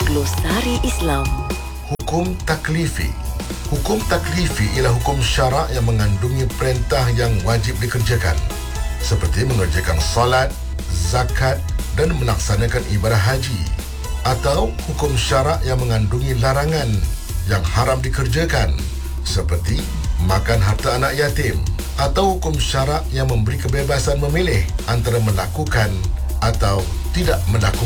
Glosari Islam. Hukum taklifi. Hukum taklifi ialah hukum syarak yang mengandungi perintah yang wajib dikerjakan, seperti mengerjakan solat, zakat dan melaksanakan ibadah haji. Atau hukum syarak yang mengandungi larangan yang haram dikerjakan, seperti makan harta anak yatim. Atau hukum syarak yang memberi kebebasan memilih antara melakukan atau tidak melakukan